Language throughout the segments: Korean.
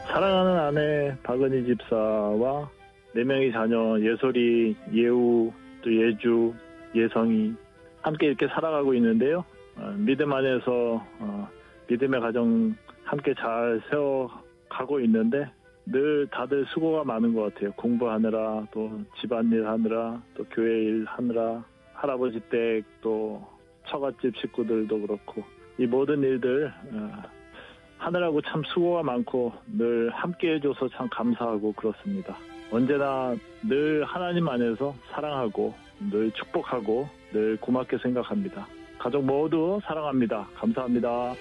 사랑하는 아내 박은희 집사와 4명의 자녀 예솔이, 예우, 또 예주, 예성이 함께 이렇게 살아가고 있는데요. 믿음 안에서 믿음의 가정 함께 잘 세워가고 있는데 늘 다들 수고가 많은 것 같아요. 공부하느라, 또 집안일 하느라, 또 교회 일 하느라, 할아버지 댁, 또 처갓집 식구들도 그렇고 이 모든 일들 하느라고 참 수고가 많고 늘 함께 해줘서 참 감사하고 그렇습니다. 언제나 늘 하나님 안에서 사랑하고 늘 축복하고 늘 고맙게 생각합니다. 가족 모두 사랑합니다. 감사합니다.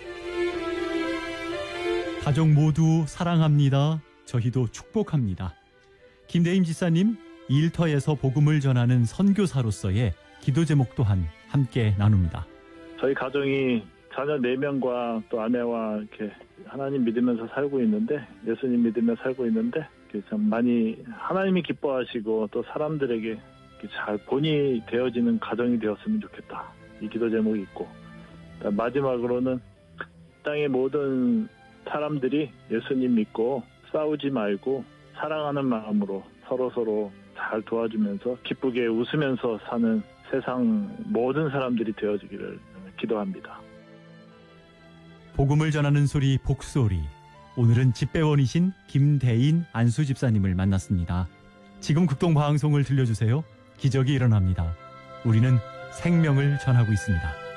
가족 모두 사랑합니다. 저희도 축복합니다. 김대임 지사님, 일터에서 복음을 전하는 선교사로서의 기도 제목 또한 함께 나눕니다. 저희 가정이 자녀 4명과 또 아내와 이렇게 하나님 믿으면서 살고 있는데, 예수님 믿으며 살고 있는데, 참 많이 하나님이 기뻐하시고 또 사람들에게 잘 본이 되어지는 가정이 되었으면 좋겠다. 이 기도 제목이 있고, 마지막으로는 땅의 모든 사람들이 예수님 믿고 싸우지 말고 사랑하는 마음으로 서로 잘 도와주면서 기쁘게 웃으면서 사는 세상 모든 사람들이 되어지기를 기도합니다. 복음을 전하는 소리 복소리. 오늘은 집배원이신 김대인 안수 집사님을 만났습니다. 지금 극동방송을 들려주세요. 기적이 일어납니다. 우리는 생명을 전하고 있습니다.